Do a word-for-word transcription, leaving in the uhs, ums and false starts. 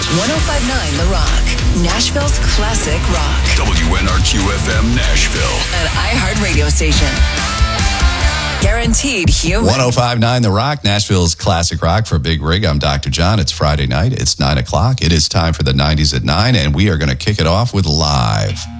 ten fifty-nine The Rock, Nashville's classic rock. W N R Q F M Nashville. An iHeart radio station. Guaranteed human. ten fifty-nine The Rock, Nashville's classic rock. For Big Rig, I'm Doctor John. It's Friday night. It's nine o'clock. It is time for the nineties at nine, and we are going to kick it off with Live.